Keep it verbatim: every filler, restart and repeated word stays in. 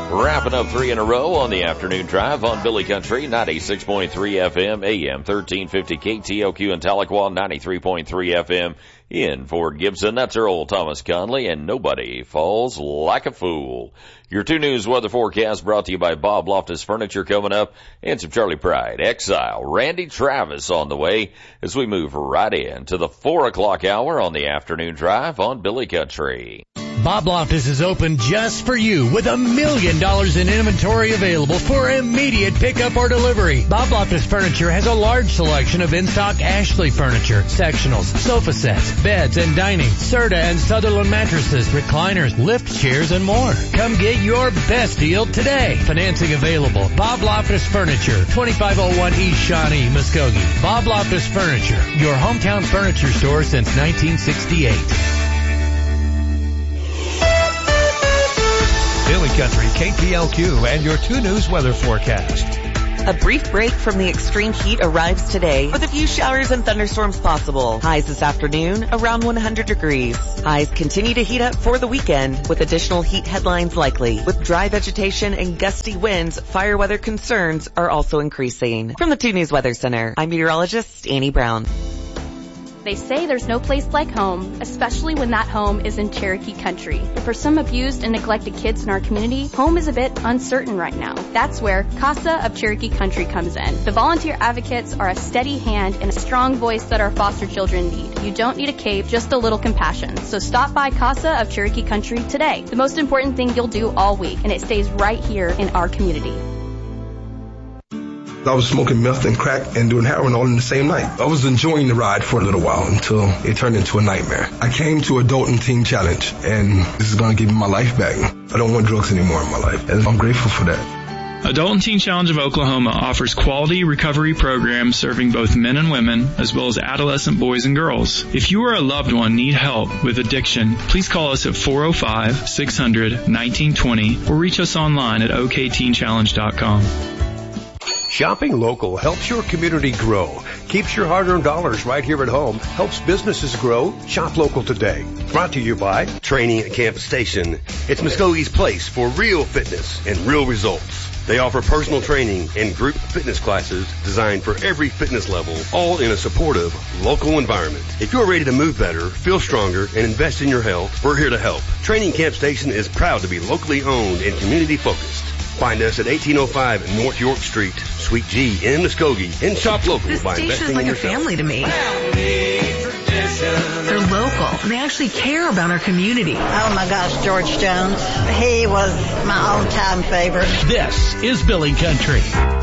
Wrapping up three in a row on the afternoon drive on Billy Country, ninety-six point three F M, A M thirteen fifty K T L Q in Tahlequah, ninety-three point three F M in Fort Gibson. That's Earl Thomas Conley, and nobody falls like a fool. Your two news weather forecast brought to you by Bob Loftus Furniture coming up, and some Charlie Pride, Exile, Randy Travis on the way as we move right in to the four o'clock hour on the afternoon drive on Billy Country. Bob Loftus is open just for you with a million dollars in inventory available for immediate pickup or delivery. Bob Loftus Furniture has a large selection of in-stock Ashley furniture, sectionals, sofa sets, beds and dining, Serta and Sutherland mattresses, recliners, lift chairs, and more. Come get your best deal today. Financing available. Bob Loftus Furniture, twenty-five oh one East Shawnee, Muskogee. Bob Loftus Furniture, your hometown furniture store since nineteen sixty-eight. Billy Country, K T L Q, and your two news weather forecast. A brief break from the extreme heat arrives today with a few showers and thunderstorms possible. Highs this afternoon around one hundred degrees. Highs continue to heat up for the weekend with additional heat headlines likely. With dry vegetation and gusty winds, fire weather concerns are also increasing. From the two News Weather Center, I'm meteorologist Annie Brown. They say there's no place like home, especially when that home is in Cherokee country. And for some abused and neglected kids in our community, home is a bit uncertain right now. That's where CASA of Cherokee Country comes in. The volunteer advocates are a steady hand and a strong voice that our foster children need. You don't need a cape, just a little compassion. So stop by CASA of Cherokee Country today. The most important thing you'll do all week, and it stays right here in our community. I was smoking meth and crack and doing heroin all in the same night. I was enjoying the ride for a little while until it turned into a nightmare. I came to Adult and Teen Challenge, and this is going to give me my life back. I don't want drugs anymore in my life, and I'm grateful for that. Adult and Teen Challenge of Oklahoma offers quality recovery programs serving both men and women, as well as adolescent boys and girls. If you or a loved one need help with addiction, please call us at four oh five, six hundred, nineteen twenty or reach us online at o k teen challenge dot com. Shopping local helps your community grow, keeps your hard-earned dollars right here at home, helps businesses grow. Shop local today. Brought to you by Training at Campus Station. It's Muskogee's place for real fitness and real results. They offer personal training and group fitness classes designed for every fitness level, all in a supportive, local environment. If you're ready to move better, feel stronger, and invest in your health, we're here to help. Training Camp Station is proud to be locally owned and community-focused. Find us at eighteen oh five North York Street, Suite G in Muskogee, and shop local this by investing like in yourself. This station is like a family to me. They're local. They actually care about our community. Oh my gosh, George Jones. He was my all-time favorite. This is Billy Country.